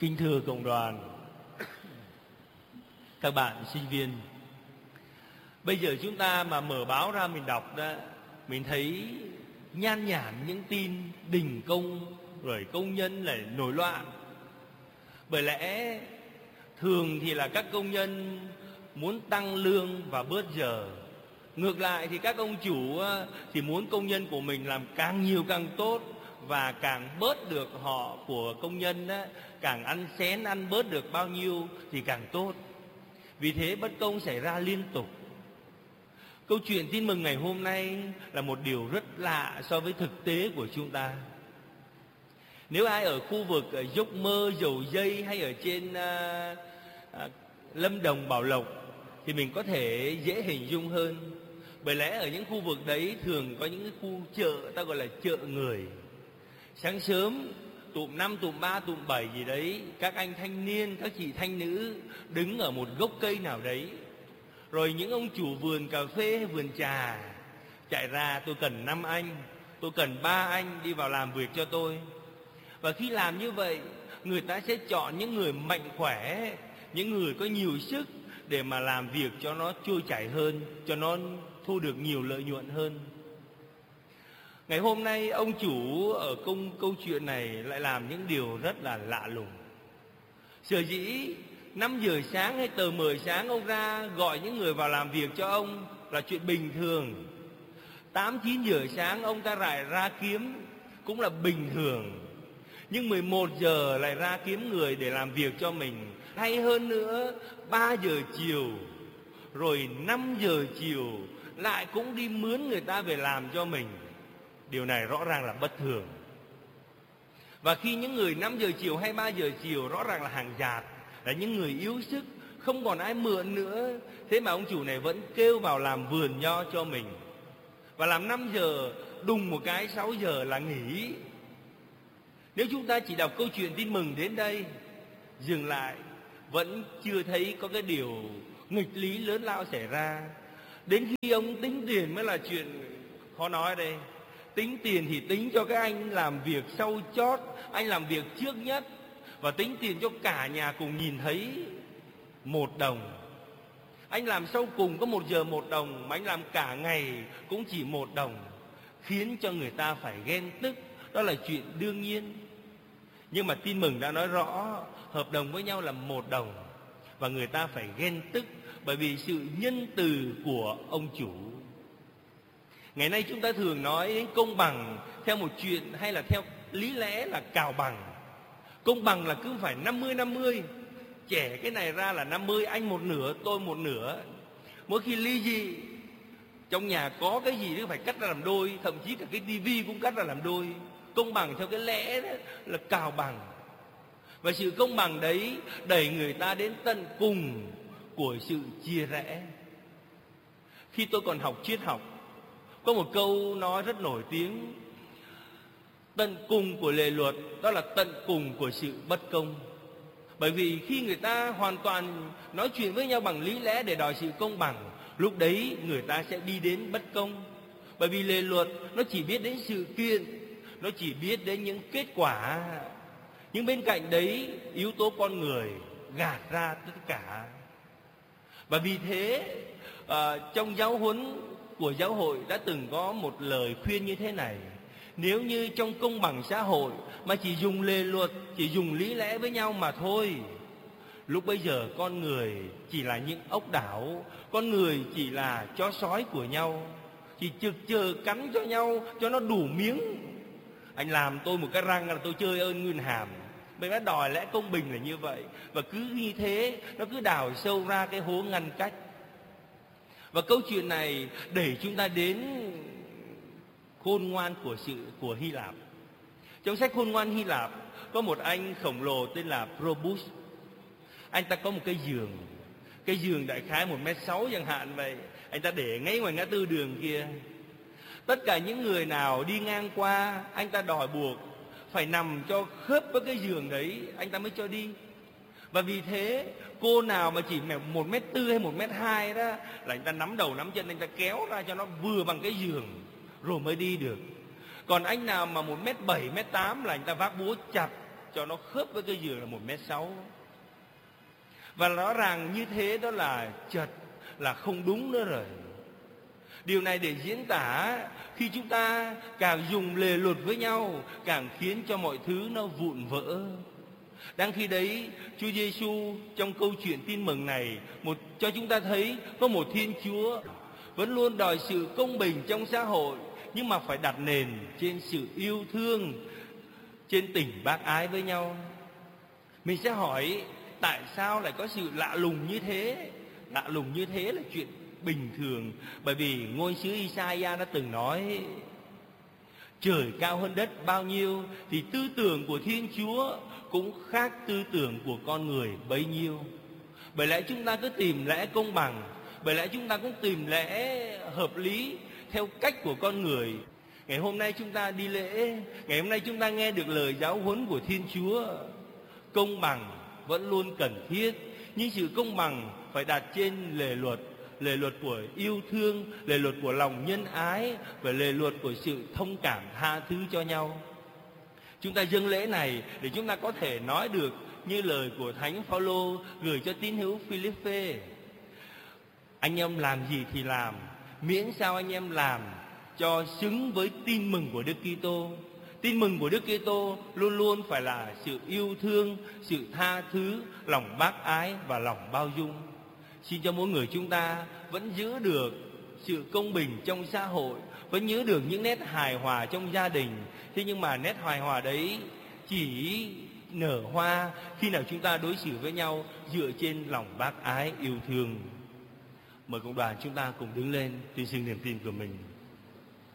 Kính thưa cộng đoàn, các bạn sinh viên, bây giờ chúng ta mà mở báo ra mình đọc đó, mình thấy nhan nhản những tin đình công rồi công nhân lại nổi loạn. Bởi lẽ thường thì là các công nhân muốn tăng lương và bớt giờ. Ngược lại thì các ông chủ thì muốn công nhân của mình làm càng nhiều càng tốt, và càng bớt được họ của công nhân càng ăn xén, ăn bớt được bao nhiêu thì càng tốt. Vì thế bất công xảy ra liên tục. Câu chuyện tin mừng ngày hôm nay là một điều rất lạ so với thực tế của chúng ta. Nếu ai ở khu vực ở Dốc Mơ, Dầu Dây hay ở trên Lâm Đồng, Bảo Lộc thì mình có thể dễ hình dung hơn. Bởi lẽ ở những khu vực đấy thường có những cái khu chợ ta gọi là chợ người. Sáng sớm tụm 5, tụm 3, tụm 7 gì đấy, các anh thanh niên, các chị thanh nữ đứng ở một gốc cây nào đấy. Rồi những ông chủ vườn cà phê hay vườn trà chạy ra: tôi cần 5 anh, tôi cần 3 anh đi vào làm việc cho tôi. Và khi làm như vậy, người ta sẽ chọn những người mạnh khỏe, những người có nhiều sức để mà làm việc cho nó trôi chảy hơn, cho nó thu được nhiều lợi nhuận hơn. Ngày hôm nay ông chủ ở câu chuyện này lại làm những điều rất là lạ lùng. Sở dĩ 5 giờ sáng hay tờ 10 sáng ông ra gọi những người vào làm việc cho ông là chuyện bình thường. 8, 9 giờ sáng ông ta lại ra kiếm cũng là bình thường. Nhưng 11 giờ lại ra kiếm người để làm việc cho mình. Hay hơn nữa, 3 giờ chiều rồi 5 giờ chiều lại cũng đi mướn người ta về làm cho mình. Điều này rõ ràng là bất thường. Và khi những người 5 giờ chiều hay 3 giờ chiều rõ ràng là hàng dạt, là những người yếu sức, không còn ai mượn nữa, thế mà ông chủ này vẫn kêu vào làm vườn nho cho mình. Và làm 5 giờ, đùng một cái 6 giờ là nghỉ. Nếu chúng ta chỉ đọc câu chuyện tin mừng đến đây, dừng lại, vẫn chưa thấy có cái điều nghịch lý lớn lao xảy ra. Đến khi ông tính tiền mới là chuyện khó nói đây. Tính tiền thì tính cho các anh làm việc sau chót, anh làm việc trước nhất, và tính tiền cho cả nhà cùng nhìn thấy 1 đồng. Anh làm sau cùng có 1 giờ 1 đồng, mà anh làm cả ngày cũng chỉ 1 đồng, khiến cho người ta phải ghen tức. Đó là chuyện đương nhiên. Nhưng mà tin mừng đã nói rõ hợp đồng với nhau là 1 đồng, và người ta phải ghen tức bởi vì sự nhân từ của ông chủ. Ngày nay chúng ta thường nói đến công bằng theo một chuyện hay là theo lý lẽ là cào bằng. Công bằng là cứ phải 50-50, chẻ cái này ra là 50, anh 1/2, tôi 1/2. Mỗi khi ly dị, trong nhà có cái gì cũng phải cắt ra làm đôi, thậm chí cả cái tivi cũng cắt ra làm đôi. Công bằng theo cái lẽ đó là cào bằng. Và sự công bằng đấy đẩy người ta đến tận cùng của sự chia rẽ. Khi tôi còn học triết học, có một câu nói rất nổi tiếng: tận cùng của lề luật đó là tận cùng của sự bất công. Bởi vì khi người ta hoàn toàn nói chuyện với nhau bằng lý lẽ để đòi sự công bằng, lúc đấy người ta sẽ đi đến bất công. Bởi vì lề luật nó chỉ biết đến sự kiện, nó chỉ biết đến những kết quả. Nhưng bên cạnh đấy, yếu tố con người gạt ra tất cả. Và vì thế trong giáo huấn của giáo hội đã từng có một lời khuyên như thế này: nếu như trong công bằng xã hội mà chỉ dùng lề luật, chỉ dùng lý lẽ với nhau mà thôi, lúc bấy giờ con người chỉ là những ốc đảo, con người chỉ là chó sói của nhau, chỉ trực chờ cắn cho nhau cho nó đủ miếng. Anh làm tôi một cái răng là tôi chơi ơn nguyên hàm. Mình đã đòi lẽ công bình là như vậy. Và cứ như thế nó cứ đào sâu ra cái hố ngăn cách. Và câu chuyện này đẩy chúng ta đến khôn ngoan của Hy Lạp. Trong sách Khôn ngoan Hy Lạp có một anh khổng lồ tên là Probus. Anh ta có một cái giường. Cái giường đại khái 1m6 chẳng hạn vậy. Anh ta để ngay ngoài ngã tư đường kia. Tất cả những người nào đi ngang qua, anh ta đòi buộc phải nằm cho khớp với cái giường đấy, anh ta mới cho đi. Và vì thế cô nào mà chỉ 1m4 hay 1m2 đó là anh ta nắm đầu nắm chân, anh ta kéo ra cho nó vừa bằng cái giường rồi mới đi được. Còn anh nào mà 1m7, 1m8 là anh ta vác búa chặt cho nó khớp với cái giường là 1m6. Và rõ ràng như thế đó là chật, là không đúng nữa rồi. Điều này để diễn tả khi chúng ta càng dùng lề luật với nhau, càng khiến cho mọi thứ nó vụn vỡ. Đang khi đấy, Chúa Giêsu trong câu chuyện tin mừng này cho chúng ta thấy có một Thiên Chúa vẫn luôn đòi sự công bình trong xã hội, nhưng mà phải đặt nền trên sự yêu thương, trên tình bác ái với nhau. Mình sẽ hỏi tại sao lại có sự lạ lùng như thế? Lạ lùng như thế là chuyện bình thường, bởi vì ngôn sứ Isaiah đã từng nói: trời cao hơn đất bao nhiêu thì tư tưởng của Thiên Chúa cũng khác tư tưởng của con người bấy nhiêu. Bởi lẽ chúng ta cứ tìm lẽ công bằng, bởi lẽ chúng ta cũng tìm lẽ hợp lý theo cách của con người. Ngày hôm nay chúng ta đi lễ, ngày hôm nay chúng ta nghe được lời giáo huấn của Thiên Chúa. Công bằng vẫn luôn cần thiết, nhưng sự công bằng phải đặt trên lề luật của yêu thương, lề luật của lòng nhân ái và lề luật của sự thông cảm tha thứ cho nhau. Chúng ta dâng lễ này để chúng ta có thể nói được như lời của Thánh Phaolô gửi cho tín hữu Philippe: anh em làm gì thì làm, miễn sao anh em làm cho xứng với tin mừng của Đức Kitô. Tin mừng của Đức Kitô luôn luôn phải là sự yêu thương, sự tha thứ, lòng bác ái và lòng bao dung. Xin cho mỗi người chúng ta vẫn giữ được sự công bình trong xã hội, vẫn giữ được những nét hài hòa trong gia đình. Thế nhưng mà nét hài hòa đấy chỉ nở hoa khi nào chúng ta đối xử với nhau dựa trên lòng bác ái yêu thương. Mời cộng đoàn chúng ta cùng đứng lên tuyên xưng niềm tin của mình.